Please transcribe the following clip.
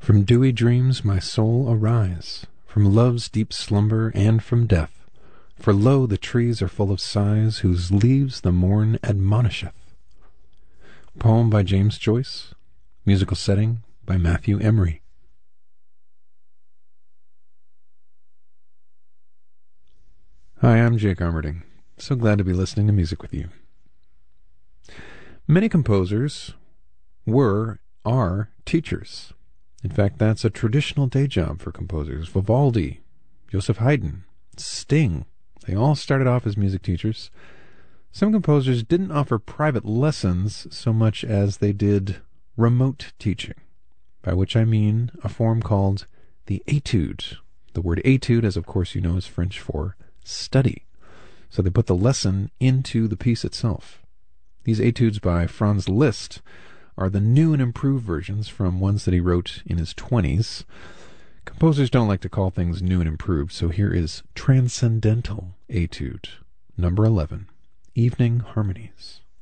From dewy dreams, my soul, arise, from love's deep slumber and from death. For lo, the trees are full of sighs, whose leaves the morn admonisheth. Poem by James Joyce. Musical setting by Matthew Emery. Hi, I'm Jake Armerding. So glad to be listening to music with you. Many composers are teachers. In fact, that's a traditional day job for composers. Vivaldi, Joseph Haydn, Sting, they all started off as music teachers. Some composers didn't offer private lessons so much as they did remote teaching, by which I mean a form called the étude. The word étude, as of course you know, is French for study. So they put the lesson into the piece itself. These études by Franz Liszt are the new and improved versions from ones that he wrote in his 20s. Composers don't like to call things new and improved, so here is Transcendental Étude, number 11, Evening Harmonies.